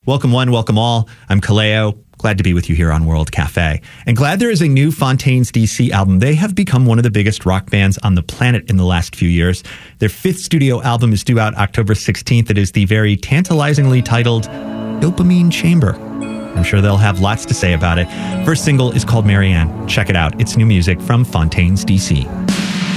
Welcome one, welcome all. I'm Kaleo. Glad to be with you here on World Cafe. And glad there is a new Fontaines DC album. They have become one of the biggest rock bands on the planet in the last few years. Their fifth studio album is due out October 16th. It is the very tantalizingly titled Dopamine Chamber. I'm sure they'll have lots to say about it. First single is called Marianne. Check it out. It's new music from Fontaines DC.